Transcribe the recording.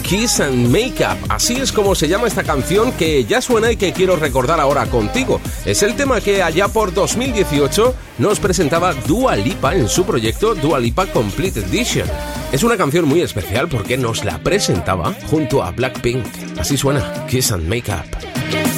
Kiss and Makeup. Así es como se llama esta canción que ya suena y que quiero recordar ahora contigo. Es el tema que allá por 2018 nos presentaba Dua Lipa en su proyecto Dua Lipa Complete Edition. Es una canción muy especial porque nos la presentaba junto a Blackpink. Así suena Kiss and Makeup.